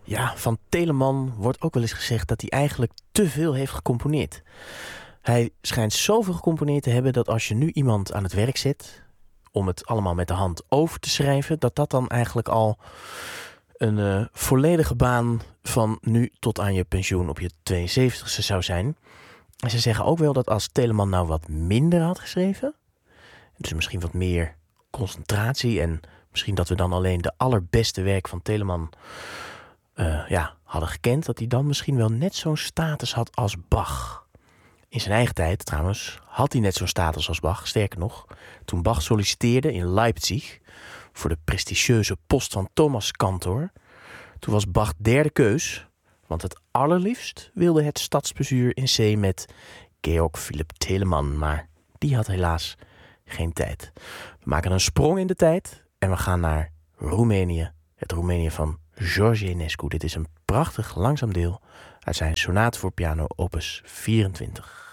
Ja, van Telemann wordt ook wel eens gezegd dat hij eigenlijk te veel heeft gecomponeerd. Hij schijnt zoveel gecomponeerd te hebben dat als je nu iemand aan het werk zet om het allemaal met de hand over te schrijven, dat dan eigenlijk al een volledige baan van nu tot aan je pensioen op je 72ste zou zijn. En ze zeggen ook wel dat als Telemann nou wat minder had geschreven, dus misschien wat meer concentratie en misschien dat we dan alleen de allerbeste werk van Telemann hadden gekend, dat hij dan misschien wel net zo'n status had als Bach. In zijn eigen tijd trouwens had hij net zo'n status als Bach. Sterker nog, toen Bach solliciteerde in Leipzig voor de prestigieuze post van Thomaskantor, toen was Bach derde keus, want het allerliefst wilde het stadsbestuur in C met Georg Philipp Telemann, maar die had helaas geen tijd. We maken een sprong in de tijd en we gaan naar Roemenië. Het Roemenië van George Enescu. Dit is een prachtig langzaam deel uit zijn sonate voor piano opus 24.